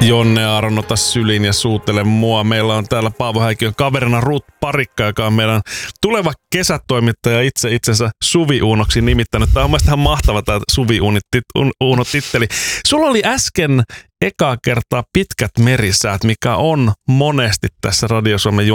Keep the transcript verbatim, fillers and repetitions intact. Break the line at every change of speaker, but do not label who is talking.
Jonne Aron, ota syliin ja suutele mua. Meillä on täällä Paavo Häikiön kaverina Ruth Parikka, joka on meidän tuleva kesätoimittaja, itse itsensä Suvi Uunoksi nimittänyt. Tämä on mielestäni ihan mahtava tämä Suvi Uuno-titteli. Sulla oli äsken ekaa kertaa Pitkät merisäät, mikä on monesti tässä Radio Suomen